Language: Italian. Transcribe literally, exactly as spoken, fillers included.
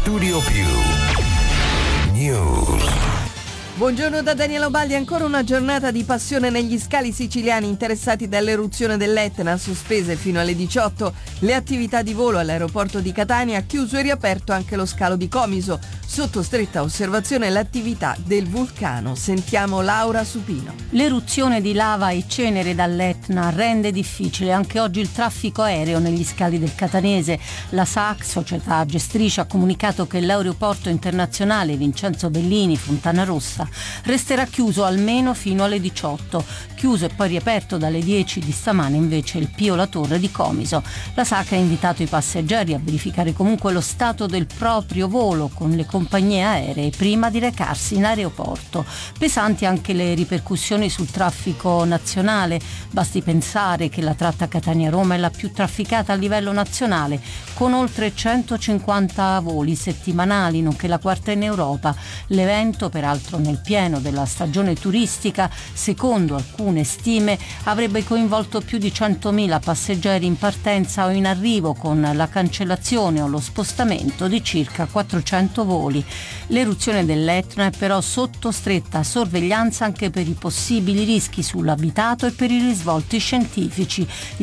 Studio Più News. Buongiorno da Daniela Obaldi, ancora una giornata di passione negli scali siciliani interessati dall'eruzione dell'Etna, sospese fino alle diciotto le attività di volo all'aeroporto di Catania, chiuso e riaperto anche lo scalo di Comiso, sotto stretta osservazione l'attività del vulcano. Sentiamo Laura Supino. L'eruzione di lava e cenere dall'Etna rende difficile anche oggi il traffico aereo negli scali del Catanese. La S A C, società gestrice, ha comunicato che l'aeroporto internazionale Vincenzo Bellini Fontana Rossa resterà chiuso almeno fino alle diciotto. Chiuso e poi riaperto dalle dieci di stamane invece il Pio La Torre di Comiso. La S A C ha invitato i passeggeri a verificare comunque lo stato del proprio volo con le compagnie aeree prima di recarsi in aeroporto. Pesanti anche le ripercussioni sul traffico nazionale. Basti pensare che la tratta Catania-Roma è la più trafficata a livello nazionale, con oltre centocinquanta voli settimanali, nonché la quarta in Europa. L'evento, peraltro nel pieno della stagione turistica, secondo alcune stime avrebbe coinvolto più di centomila passeggeri in partenza o in arrivo, con la cancellazione o lo spostamento di circa quattrocento voli. L'eruzione dell'Etna è però sotto stretta sorveglianza anche per i possibili rischi sull'abitato e per i risvolti scientifici.